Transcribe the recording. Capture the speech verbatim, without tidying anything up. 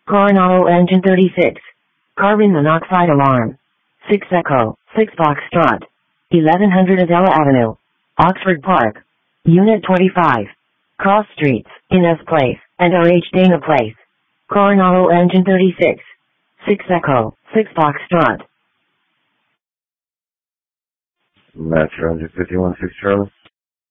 Coronado Engine thirty-six. Carbon monoxide alarm. six Echo, six Foxtrot. eleven hundred Adela Avenue. Oxford Park. Unit twenty-five. Cross Streets, Inez Place, and R H Dana Place. Coronado Engine thirty-six. six Echo, six Foxtrot. Metro Engine fifty-one six Charlie.